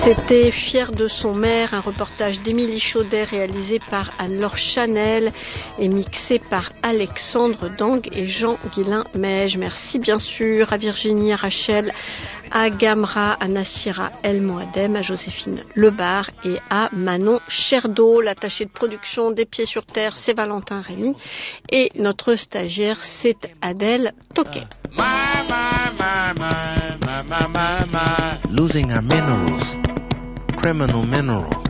C'était Fier de son maire, un reportage d'Émilie Chaudet réalisé par Anne-Laure Chanel et mixé par Alexandre Dang et Jean-Guilain Meige. Merci bien sûr à Virginie, à Rachel, à Gamra, à Nassira El Moadem, à Joséphine Lebar et à Manon Cherdeau. L'attaché de production des Pieds sur Terre, c'est Valentin Rémy et notre stagiaire, c'est Adèle Toquet. Losing our minerals, criminal minerals.